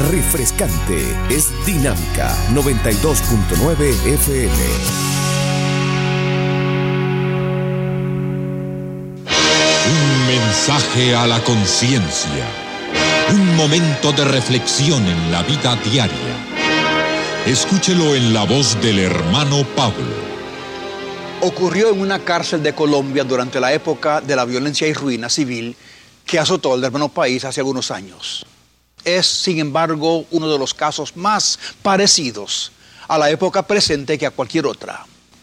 refrescante, es Dinámica 92.9 FM. Un mensaje a la conciencia. Un momento de reflexión en la vida diaria. Escúchelo en la voz del hermano Pablo. Ocurrió en una cárcel de Colombia durante la época de la violencia y ruina civil que azotó al hermano país hace algunos años. Es, sin embargo, uno de los casos más parecidos a la época presente que a cualquier otra.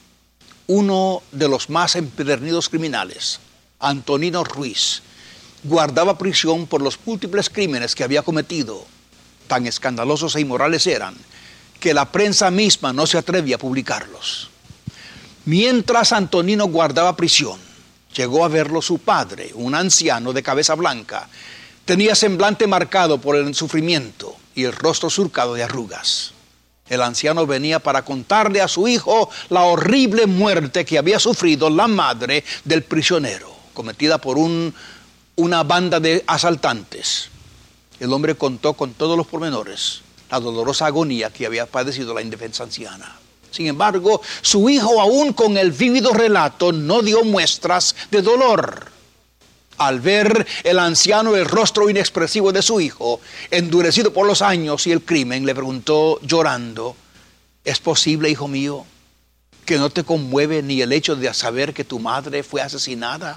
Uno de los más empedernidos criminales, Antonino Ruiz, guardaba prisión por los múltiples crímenes que había cometido. Tan escandalosos e inmorales eran que la prensa misma no se atrevía a publicarlos. Mientras Antonino guardaba prisión, llegó a verlo su padre, un anciano de cabeza blanca. Tenía semblante marcado por el sufrimiento y el rostro surcado de arrugas. El anciano venía para contarle a su hijo la horrible muerte que había sufrido la madre del prisionero, cometida por una banda de asaltantes. El hombre contó con todos los pormenores la dolorosa agonía que había padecido la indefensa anciana. Sin embargo, su hijo, aún con el vívido relato, no dio muestras de dolor. Al ver el anciano el rostro inexpresivo de su hijo, endurecido por los años y el crimen, le preguntó llorando: ¿es posible, hijo mío, que no te conmueve ni el hecho de saber que tu madre fue asesinada?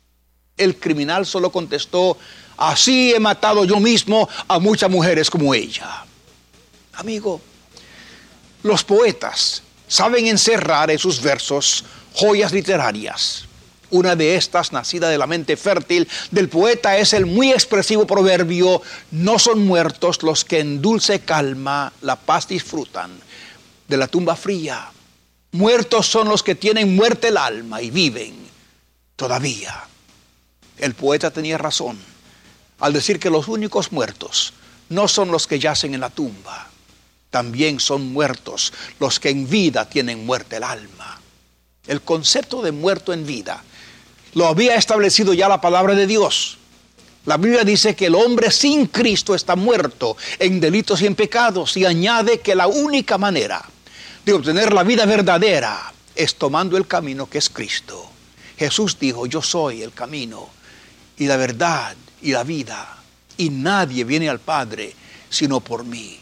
El criminal solo contestó: así he matado yo mismo a muchas mujeres como ella. Amigo, los poetas saben encerrar en sus versos joyas literarias. Una de estas, nacida de la mente fértil del poeta, es el muy expresivo proverbio: no son muertos los que en dulce calma la paz disfrutan de la tumba fría. Muertos son los que tienen muerte el alma y viven todavía. El poeta tenía razón al decir que los únicos muertos no son los que yacen en la tumba. También son muertos los que en vida tienen muerte el alma. El concepto de muerto en vida lo había establecido ya la palabra de Dios. La Biblia dice que el hombre sin Cristo está muerto en delitos y en pecados, y añade que la única manera de obtener la vida verdadera es tomando el camino que es Cristo. Jesús dijo: yo soy el camino y la verdad y la vida, y nadie viene al Padre sino por mí.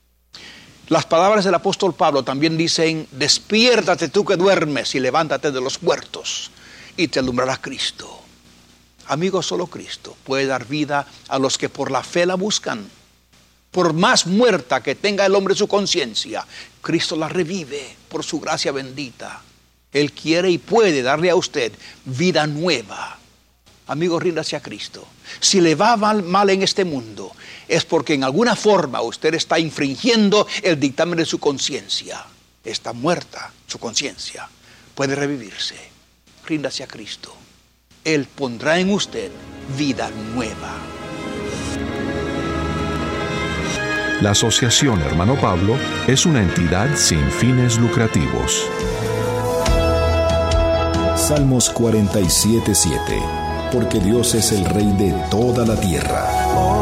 Las palabras del apóstol Pablo también dicen: despiértate tú que duermes y levántate de los muertos y te alumbrará Cristo. Amigo, solo Cristo puede dar vida a los que por la fe la buscan. Por más muerta que tenga el hombre su conciencia, Cristo la revive por su gracia bendita. Él quiere y puede darle a usted vida nueva. Amigo, ríndase a Cristo. Si le va mal en este mundo, es porque en alguna forma usted está infringiendo el dictamen de su conciencia. Está muerta su conciencia. Puede revivirse. Ríndase a Cristo. Él pondrá en usted vida nueva. La Asociación Hermano Pablo es una entidad sin fines lucrativos. Salmos 47:7. Porque Dios es el Rey de toda la tierra.